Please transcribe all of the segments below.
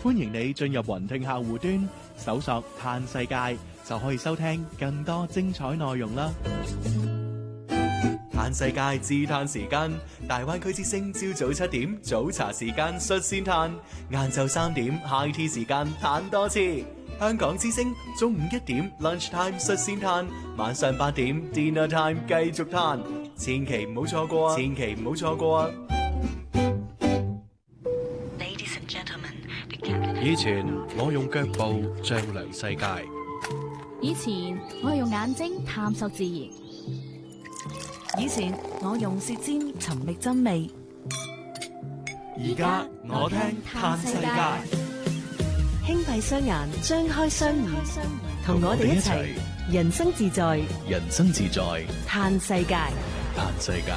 歡迎你進入雲聽客戶端，搜索嘆世界，就可以收聽更多精彩內容啦。嘆世界自嘆時間，大灣區之聲朝早7點早茶時間率先嘆，晏晝3點 high tea 時間嘆多次。香港之聲中午1點 lunch time 率先嘆，晚上8點 dinner time 繼續嘆，千祈唔好錯過啊！千祈唔好錯過啊！ 以前我用腳步丈量世界， 以前我係用眼睛探索自然， 以前我用舌尖尋覓真味， 而家我聽嘆世界。 輕閉雙眼，張開雙耳，同我哋一齊人生自在， 人生自在， 嘆世界， 嘆世界。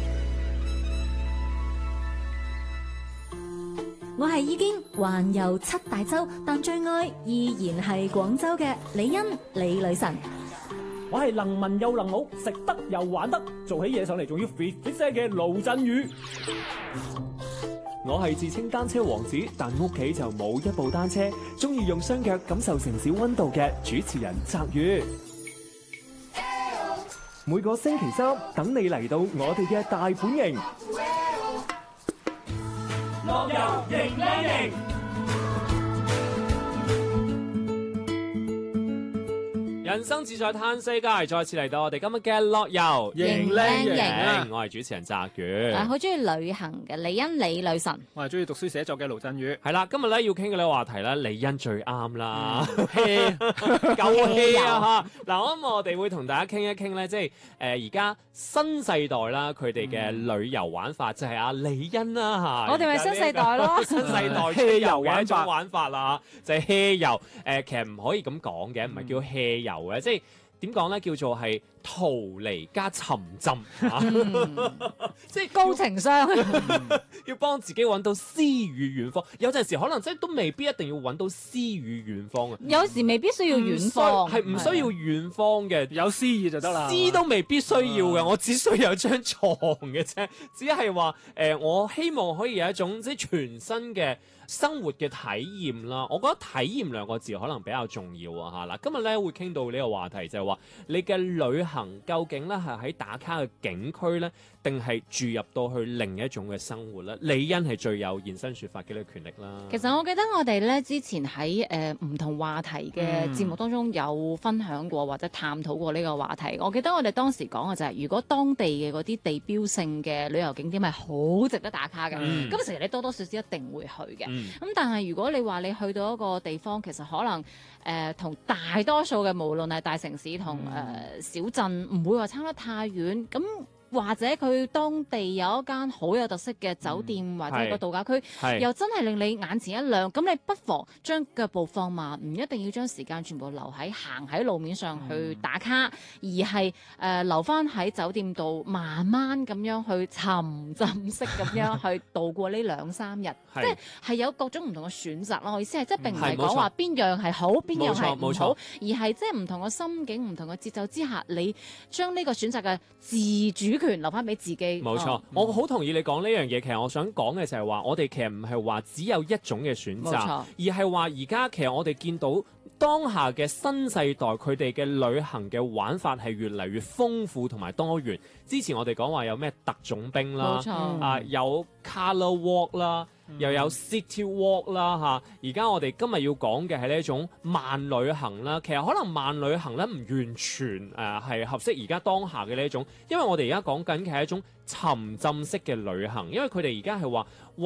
我係已經環遊7大洲，但最愛依然係廣州嘅李欣李女神。 我係能文又能武，食得又玩得，做起嘢上嚟仲要 fit 聲嘅盧振宇。我係自稱單車王子，但屋企就冇一部單車，中意用雙腳感受城市溫度嘅主持人澤宇。每個星期三等你嚟到我哋嘅大本營，樂遊型靚型。人生自在嘆世界，再次嚟到我哋今日嘅樂遊型靚型， 我係主持人澤宇。 好中意旅行嘅李欣李女神， 我係中意讀書寫作嘅盧振宇。 係啦，今日咧要傾嘅呢個話題咧，李欣最啱啦，hea 夠 hea 啊嚇！嗱，我諗我哋會同大家傾一傾咧，即係而家新世代啦，佢哋嘅旅遊玩法就係阿李欣啦嚇。 我哋咪新世代咯， 新世代 hea 遊嘅一種玩法啦，就係 hea 遊。其實唔可以咁講嘅，唔係叫 hea 遊嘅，即係點講咧？叫做係逃離加沉浸，即係高情商， 要幫自己揾到詩與遠方。有陣時可能真係都未必一定要揾到詩與遠方啊。 有時未必需要遠方， 係唔需要遠方嘅， 有詩意就得啦。 詩都未必需要嘅，我只需要有張床嘅啫。只係話我希望可以有一種即係全新嘅生活嘅體驗啦。我覺得體驗兩個字可能比較重要啊嚇。嗱，今日咧會傾到呢個話題就係話你嘅旅行究竟咧係喺打卡嘅景區咧，定係住入到去另一種嘅生活咧？李欣係最有現身說法嘅呢個權力啦。 其實我記得我哋咧之前喺唔同話題嘅節目當中有分享過或者探討過呢個話題。我記得我哋當時講嘅就係，如果當地嘅嗰啲地標性嘅旅遊景點係好值得打卡嘅，咁其實你多多少少一定會去嘅。咁但係如果你話你去到一個地方，其實可能同大多數嘅無論係大城市同小鎮唔會話差得太遠，咁或者佢當地有一間好有特色嘅酒店，或者個度假區，又真係令你眼前一亮，咁你不妨將腳步放慢，唔一定要將時間全部留喺行喺路面上去打卡，而係留翻喺酒店度慢慢咁樣去沉浸式咁樣去度過呢2-3日，即係有各種唔同嘅選擇咯。我意思係即係並唔係講話邊樣係好，邊樣係唔好，而係即係唔同嘅心境、唔同嘅節奏之下，你將呢個選擇嘅自主權留翻俾自己。 冇錯，我好同意你講呢樣嘢。其實我想講嘅就係話，我哋其實唔係話只有一種嘅選擇，而係話而家其實我哋見到當下嘅新世代，佢哋嘅旅行嘅玩法係越嚟越豐富同埋多元。之前我哋講話有咩特種兵啦，有 Colour Walk 啦，又有 City Walk 啦嚇。而家我哋今日要講嘅係呢一種慢旅行啦。其實可能慢旅行咧唔完全係合適而家當下嘅呢一種，因為我哋而家講緊嘅係一種沉浸式嘅旅行，因為佢哋而家係話